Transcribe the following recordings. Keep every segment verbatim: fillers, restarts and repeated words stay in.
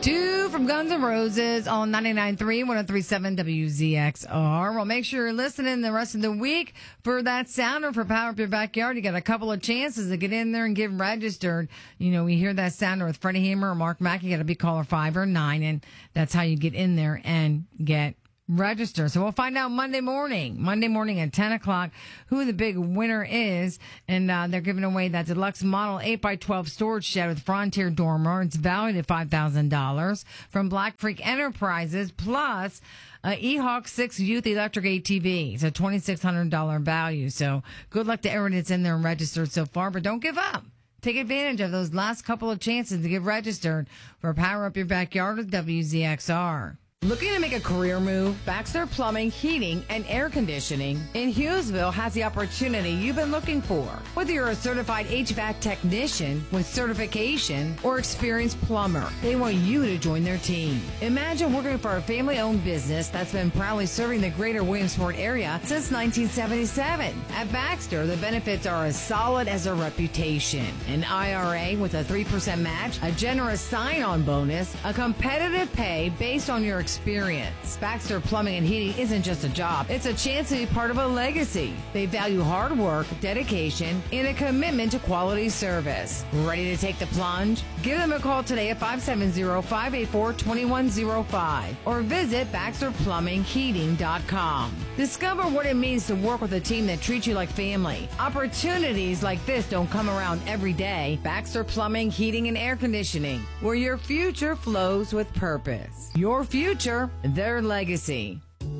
Two from Guns N' Roses on ninety-nine point three, one oh three point seven W Z X R. Well, make sure you're listening the rest of the week for that sounder for Power Up Your Backyard. You got a couple of chances to get in there and get registered. You know, we hear that sounder with Freddie Hamer or Mark Mack. You got to be caller five or nine, and that's how you get in there and get register. So we'll find out Monday morning, Monday morning at ten o'clock, who the big winner is. And uh, they're giving away that deluxe model eight by twelve storage shed with Frontier dormer. It's valued at five thousand dollars from Black Freak Enterprises, plus uh, E-Hawk six Youth Electric A T V. It's a twenty-six hundred dollars value. So good luck to everyone that's in there and registered so far, but don't give up. Take advantage of those last couple of chances to get registered for Power Up Your Backyard with W Z X R. Looking to make a career move? Baxter Plumbing, Heating, and Air Conditioning in Hughesville has the opportunity you've been looking for. Whether you're a certified H V A C technician with certification or experienced plumber, they want you to join their team. Imagine working for a family-owned business that's been proudly serving the greater Williamsport area since nineteen seventy-seven. At Baxter, the benefits are as solid as their reputation. An I R A with a three percent match, a generous sign-on bonus, a competitive pay based on your experience. Experience. Baxter Plumbing and Heating isn't just a job. It's a chance to be part of a legacy. They value hard work, dedication, and a commitment to quality service. Ready to take the plunge? Give them a call today at five seven zero, five eight four, two one zero five or visit Baxter Plumbing Heating dot com. Discover what it means to work with a team that treats you like family. Opportunities like this don't come around every day. Baxter Plumbing, Heating, and Air Conditioning, where your future flows with purpose. Your future, their legacy.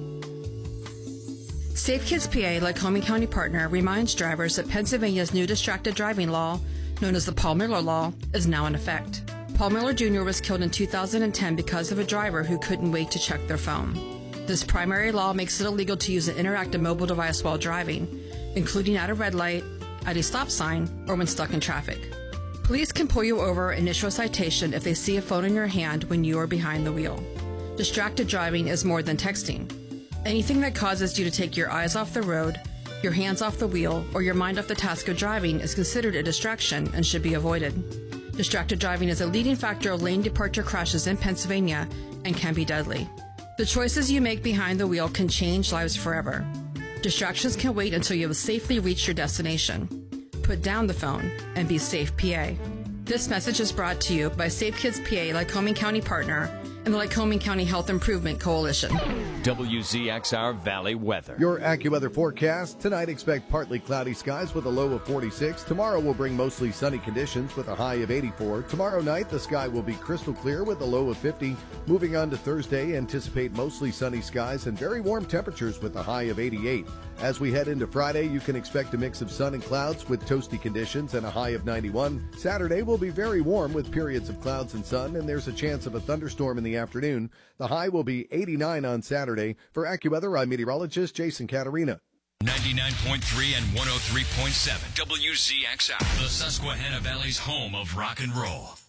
Safe Kids P A, Lycoming County partner, reminds drivers that Pennsylvania's new distracted driving law, known as the Paul Miller Law, is now in effect. Paul Miller Junior was killed in two thousand ten because of a driver who couldn't wait to check their phone. This primary law makes it illegal to use an interactive mobile device while driving, including at a red light, at a stop sign, or when stuck in traffic. Police can pull you over and issue a citation if they see a phone in your hand when you are behind the wheel. Distracted driving is more than texting. Anything that causes you to take your eyes off the road, your hands off the wheel, or your mind off the task of driving is considered a distraction and should be avoided. Distracted driving is a leading factor of lane departure crashes in Pennsylvania and can be deadly. The choices you make behind the wheel can change lives forever. Distractions can wait until you have safely reached your destination. Put down the phone and be safe, P A. This message is brought to you by Safe Kids P A, Lycoming County partner, and the Lycoming County Health Improvement Coalition. W Z X R Valley weather. Your AccuWeather forecast. Tonight, expect partly cloudy skies with a low of forty-six. Tomorrow will bring mostly sunny conditions with a high of eighty-four. Tomorrow night, the sky will be crystal clear with a low of fifty. Moving on to Thursday, anticipate mostly sunny skies and very warm temperatures with a high of eighty-eight. As we head into Friday, you can expect a mix of sun and clouds with toasty conditions and a high of ninety-one. Saturday will be very warm with periods of clouds and sun, and there's a chance of a thunderstorm in the afternoon. The high will be eighty-nine on Saturday. For AccuWeather, I'm meteorologist Jason Caterina. ninety-nine point three and one oh three point seven W Z X R, the Susquehanna Valley's home of rock and roll.